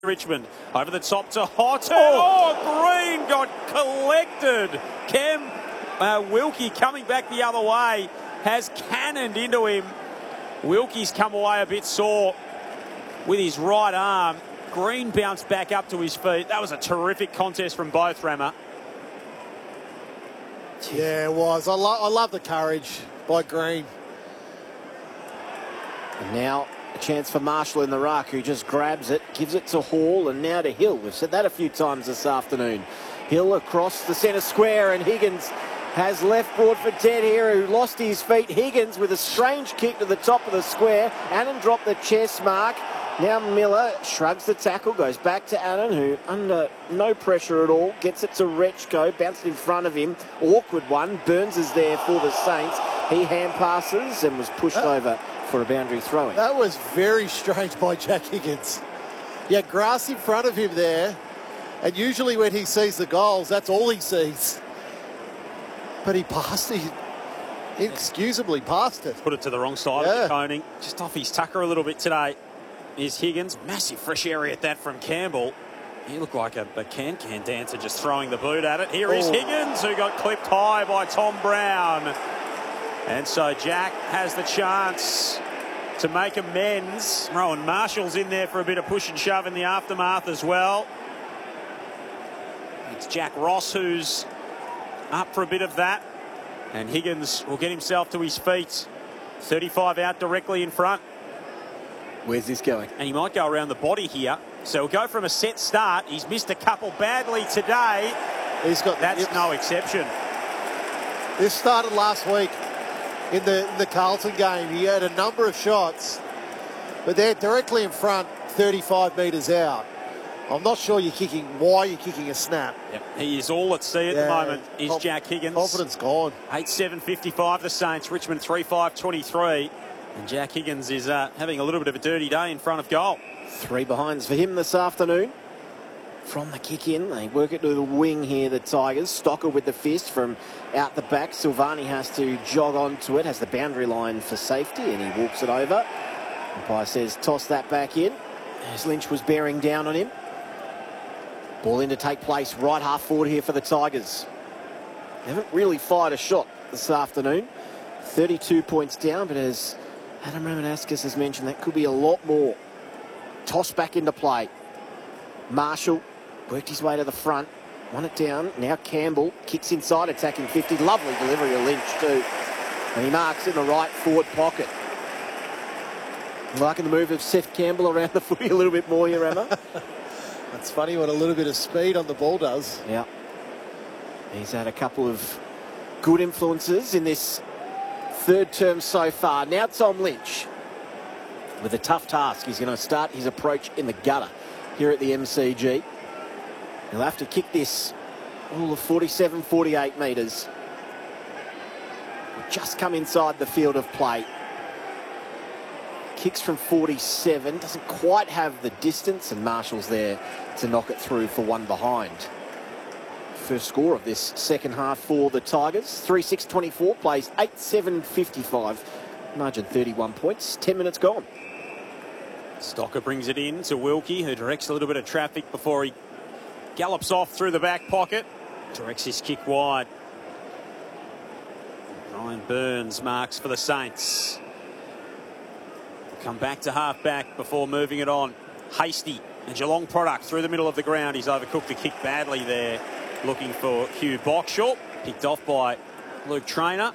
Richmond over the top to Houghton. Green got collected. Wilkie coming back the other way has cannoned into him. Wilkie's come away a bit sore with his right arm. Green bounced back up to his feet. That was a terrific contest from both, Rammer. Yeah, it was. I love the courage by Green. And now a chance for Marshall in the ruck, who just grabs it, gives it to Hall, and now to Hill. We've said that a few times this afternoon. Hill across the centre square, and Higgins has left Broadford dead here, who lost his feet. Higgins with a strange kick to the top of the square. Annan dropped the chest mark. Now Miller shrugs the tackle, goes back to Annan, who under no pressure at all, gets it to Rechko, bounced in front of him. Awkward one. Burns is there for the Saints. He hand passes and was pushed over for a boundary throw-in. That was very strange by Jack Higgins. Yeah, grass in front of him there, and usually when he sees the goals, that's all he sees. But he passed it. Inexcusably passed it. Put it to the wrong side of the coning. Just off his tucker a little bit today is Higgins. Massive fresh area at that from Campbell. He looked like a can-can dancer just throwing the boot at it. Here is Higgins, who got clipped high by Tom Brown. And so Jack has the chance to make amends. Rowan Marshall's in there for a bit of push and shove in the aftermath as well. It's Jack Ross who's up for a bit of that. And Higgins will get himself to his feet. 35 out directly in front. Where's this going? And he might go around the body here. So he'll go from a set start. He's missed a couple badly today. That's no exception. This started last week in the Carlton game. He had a number of shots, but they're directly in front, 35 metres out. I'm not sure why you're kicking a snap. Yep. He is all at sea at the moment, is Jack Higgins. Confidence gone. 8-7-55 the Saints, Richmond 3-5-23. And Jack Higgins is having a little bit of a dirty day in front of goal. 3 behinds for him this afternoon. From the kick in, they work it to the wing here, the Tigers. Stocker with the fist from out the back. Silvani has to jog onto it, has the boundary line for safety, and he walks it over. Umpire says toss that back in, as Lynch was bearing down on him. Ball in to take place, right half forward here for the Tigers. They haven't really fired a shot this afternoon. 32 points down, but as Adam Ramanaskas has mentioned, that could be a lot more. Toss back into play. Marshall worked his way to the front, won it down. Now Campbell kicks inside, attacking 50. Lovely delivery of Lynch too. And he marks in the right forward pocket. Liking the move of Seth Campbell around the footy a little bit more here, Emma. It's funny what a little bit of speed on the ball does. Yeah. He's had a couple of good influences in this third term so far. Now Tom Lynch with a tough task. He's going to start his approach in the gutter here at the MCG. He'll have to kick this all of 47, 48 metres. Just come inside the field of play. Kicks from 47, doesn't quite have the distance, and Marshall's there to knock it through for one behind. First score of this second half for the Tigers. 3-6-24, plays 8-7-55. Margin 31 points, 10 minutes gone. Stocker brings it in to Wilkie, who directs a little bit of traffic before he gallops off through the back pocket. Directs his kick wide. Ryan Burns marks for the Saints. Come back to half-back before moving it on. Hasty, a Geelong product through the middle of the ground. He's overcooked the kick badly there, looking for Hugh Boxshall. Picked off by Luke Traynor.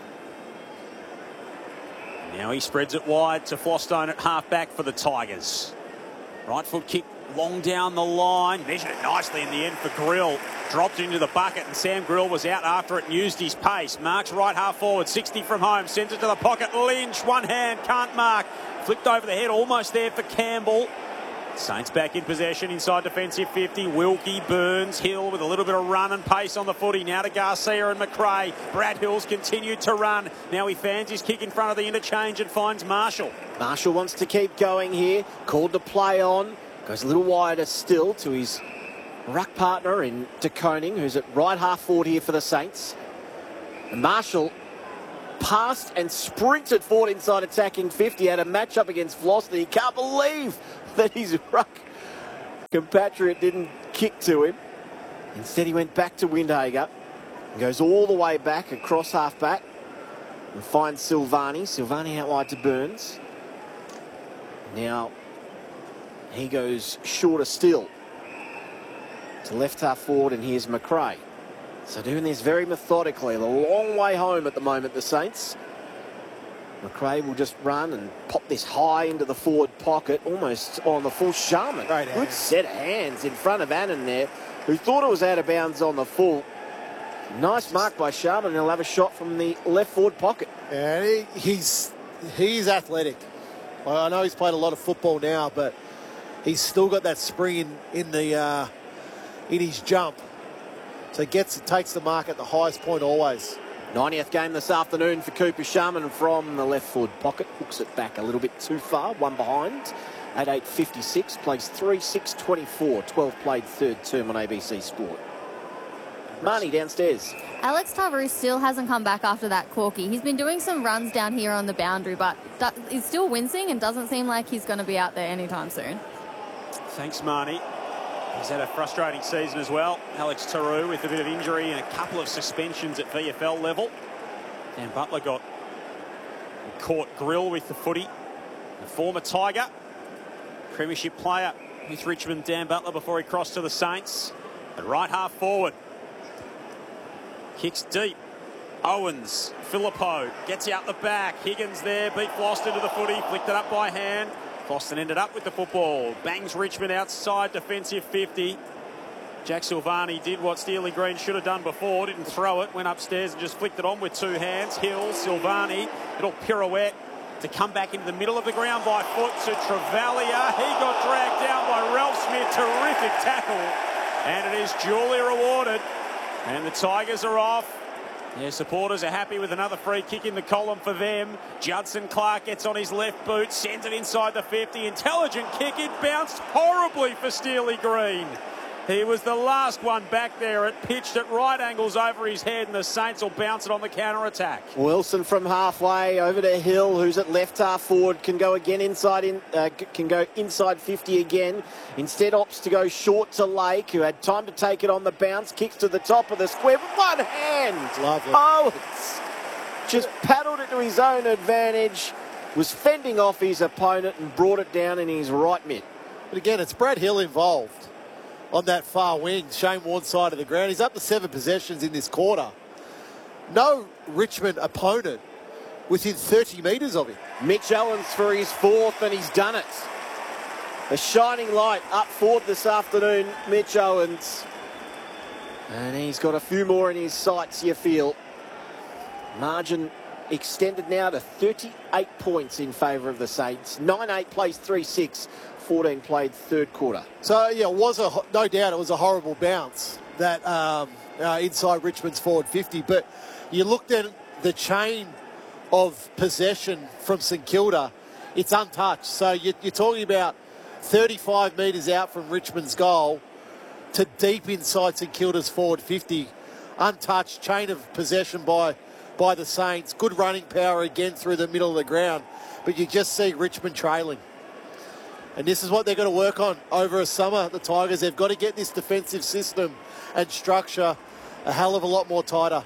Now he spreads it wide to Flostone at half-back for the Tigers. Right foot kick long down the line. Measured it nicely in the end for Grill. Dropped into the bucket, and Sam Grill was out after it and used his pace. Marks right half forward, 60 from home. Sends it to the pocket. Lynch, one hand, can't mark. Flipped over the head, almost there for Campbell. Saints back in possession inside defensive 50. Wilkie, Burns, Hill with a little bit of run and pace on the footy. Now to Garcia and McRae. Brad Hill's continued to run. Now he fans his kick in front of the interchange and finds Marshall. Marshall wants to keep going here. Called to play on. Goes a little wider still to his ruck partner in De Koning, who's at right half forward here for the Saints. And Marshall passed and sprinted forward inside attacking 50. Had a match up against Flossy. He can't believe that his ruck compatriot didn't kick to him. Instead, he went back to Windhager and goes all the way back across half-back and finds Silvani. Silvani out wide to Burns. Now, he goes shorter still to left half forward, and here's McRae. So doing this very methodically. The long way home at the moment, the Saints. McRae will just run and pop this high into the forward pocket, almost on the full Sharman. Good set of hands in front of Annan there, who thought it was out of bounds on the full. Nice mark by Sharman, and he'll have a shot from the left forward pocket. Yeah, he's athletic. I know he's played a lot of football now, but he's still got that spring in his jump. So he takes the mark at the highest point always. 90th game this afternoon for Cooper Sharman from the left forward pocket. Hooks it back a little bit too far, one behind. At 8.56, plays 3.6.24. 12 played third term on ABC Sport. Marnie downstairs. Alex Tarverou still hasn't come back after that corky. He's been doing some runs down here on the boundary, but he's still wincing and doesn't seem like he's going to be out there anytime soon. Thanks, Marnie. He's had a frustrating season as well. Alex Tarverou with a bit of injury and a couple of suspensions at VFL level. Dan Butler caught Grill with the footy. A former Tiger, premiership player with Richmond, Dan Butler, before he crossed to the Saints. At right half forward. Kicks deep. Owens, Phillippo gets out the back. Higgins there, beat Floston to the footy, flicked it up by hand. Floston ended up with the football. Bangs Richmond outside defensive 50. Jack Silvani did what Steely Green should have done before. Didn't throw it, went upstairs and just flicked it on with two hands. Hill, Silvani, little pirouette to come back into the middle of the ground by foot to Travalia. He got dragged down by Ralph Smith. Terrific tackle. And it is duly rewarded. And the Tigers are off. Their supporters are happy with another free kick in the column for them. Judson Clark gets on his left boot, sends it inside the 50. Intelligent kick. It bounced horribly for Steely Green. He was the last one back there. It pitched at right angles over his head, and the Saints will bounce it on the counter-attack. Wilson from halfway over to Hill, who's at left half forward, can go inside 50 again. Instead opts to go short to Lake, who had time to take it on the bounce. Kicks to the top of the square with one hand. Lovely. Owens just paddled it to his own advantage, was fending off his opponent and brought it down in his right mid. But again, it's Brad Hill involved on that far wing, Shane Warne's side of the ground. He's up to 7 possessions in this quarter. No Richmond opponent within 30 metres of him. Mitch Owens for his fourth, and he's done it. A shining light up forward this afternoon, Mitch Owens. And he's got a few more in his sights, you feel. Margin extended now to 38 points in favour of the Saints. 9-8 plays 3-6. 14 played third quarter. So, yeah, no doubt it was a horrible bounce, that inside Richmond's forward 50. But you looked at the chain of possession from St Kilda, it's untouched. So you're talking about 35 metres out from Richmond's goal to deep inside St Kilda's forward 50. Untouched chain of possession by the Saints. Good running power again through the middle of the ground. But you just see Richmond trailing. And this is what they're going to work on over a summer, the Tigers. They've got to get this defensive system and structure a hell of a lot more tighter.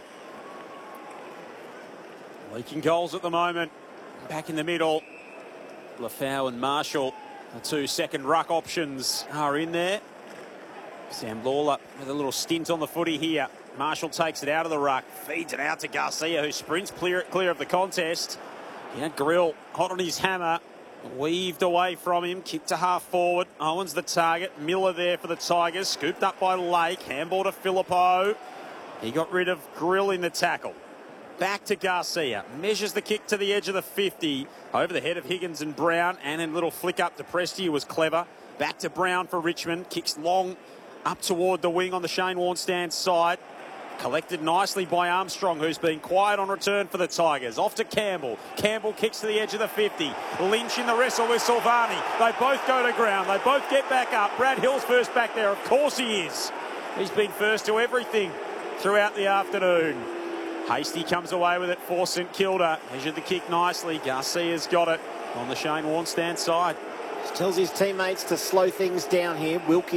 Leaking goals at the moment. Back in the middle. Lafau and Marshall, the 2 second ruck options, are in there. Sam Lawler with a little stint on the footy here. Marshall takes it out of the ruck, feeds it out to Garcia, who sprints clear of the contest. Yeah, Grill hot on his hammer. Weaved away from him, kicked to half forward. Owens the target. Miller there for the Tigers. Scooped up by Lake. Handball to Phillippo. He got rid of Grill in the tackle. Back to Garcia. Measures the kick to the edge of the 50. Over the head of Higgins and Brown. And a little flick up to Presti, who was clever. Back to Brown for Richmond. Kicks long up toward the wing on the Shane Warne stand side. Collected nicely by Armstrong, who's been quiet on return for the Tigers. Off to Campbell. Campbell kicks to the edge of the 50. Lynch in the wrestle with Silvani. They both go to ground. They both get back up. Brad Hill's first back there. Of course he is. He's been first to everything throughout the afternoon. Hasty comes away with it for St Kilda. Measured the kick nicely. Garcia's got it on the Shane Warne stand side. Tells his teammates to slow things down here. Wilkie